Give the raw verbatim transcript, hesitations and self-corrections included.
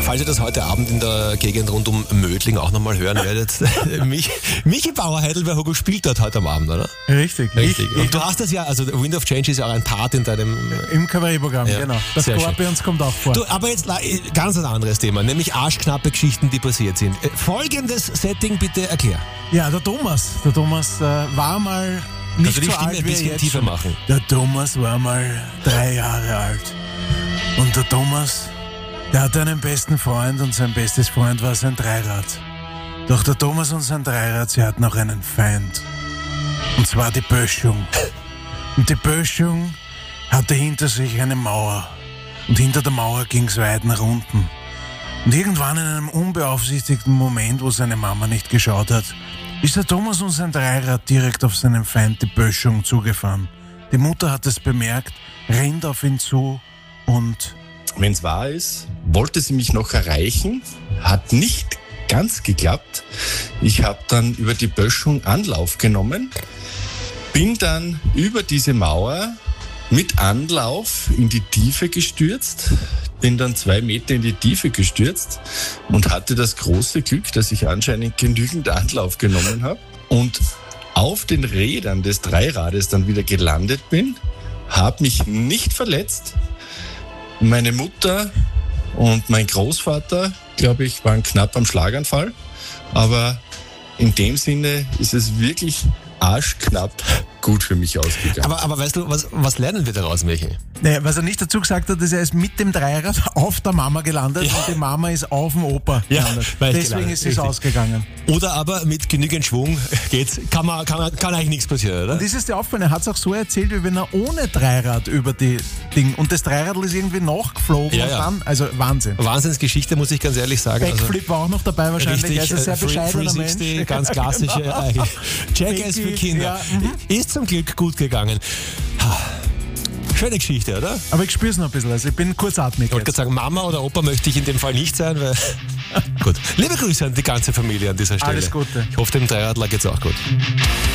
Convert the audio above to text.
falls ihr das heute Abend in der Gegend rund um Mödling auch nochmal hören werdet, Mich, Michi Bauer Heidelberg Hugo spielt dort heute am Abend, oder? Richtig. Richtig. Ich, Und ich, du hast das ja, also Wind of Change ist ja auch ein Part in deinem... Im Kabarettprogramm, Ja, genau. Das sehr schön. Scorpions kommt auch vor. Du, aber jetzt la- ganz ein anderes Thema, nämlich arschknappe Geschichten, die passiert sind. Äh, Folgendes Setting bitte erklär. Ja, der Thomas. Der Thomas äh, war mal nicht Kannst du die so Stimme alt ein wie er bisschen jetzt tiefer schon. machen? Der Thomas war mal drei Jahre alt. Und der Thomas, der hatte einen besten Freund und sein bestes Freund war sein Dreirad. Doch der Thomas und sein Dreirad, sie hatten auch einen Feind. Und zwar die Böschung. Und die Böschung hatte hinter sich eine Mauer. Und hinter der Mauer ging's weit nach unten. Und irgendwann in einem unbeaufsichtigten Moment, wo seine Mama nicht geschaut hat, ist der Thomas und sein Dreirad direkt auf seinen Feind, die Böschung, zugefahren. Die Mutter hat es bemerkt, rennt auf ihn zu und... Wenn es wahr ist, wollte sie mich noch erreichen, hat nicht ganz geklappt. Ich habe dann über die Böschung Anlauf genommen, bin dann über diese Mauer mit Anlauf in die Tiefe gestürzt, bin dann zwei Meter in die Tiefe gestürzt und hatte das große Glück, dass ich anscheinend genügend Anlauf genommen habe und auf den Rädern des Dreirades dann wieder gelandet bin, habe mich nicht verletzt. Meine Mutter und mein Großvater, glaube ich, waren knapp am Schlaganfall, aber in dem Sinne ist es wirklich arschknapp gut für mich ausgegangen. Aber, aber weißt du, was, was lernen wir daraus, Michi? Naja, was er nicht dazu gesagt hat, ist, er ist mit dem Dreirad auf der Mama gelandet Ja. und die Mama ist auf dem Opa Ja, gelandet. weiß Deswegen gelandet, ist es richtig. ausgegangen. Oder aber mit genügend Schwung geht's, kann, man, kann, kann eigentlich nichts passieren, oder? Und ist es dir aufgefallen, er hat es auch so erzählt, wie wenn er ohne Dreirad über die Ding und das Dreirad ist irgendwie nachgeflogen Ja, und ja. dann, also Wahnsinn. Wahnsinnsgeschichte, muss ich ganz ehrlich sagen. Backflip war auch noch dabei wahrscheinlich, er ist ein sehr äh, Free- bescheidener dreihundertsechzig, Mensch. ganz klassische äh, Jackass für Mickey, Kinder. ja, mhm. Ist zum Glück gut gegangen. Ha. Schöne Geschichte, oder? Aber ich spüre es noch ein bisschen, also ich bin kurzatmig Ich wollte jetzt. gerade sagen, Mama oder Opa möchte ich in dem Fall nicht sein, weil... Gut. Liebe Grüße an die ganze Familie an dieser Stelle. Alles Gute. Ich hoffe, dem Dreiradler geht's auch gut.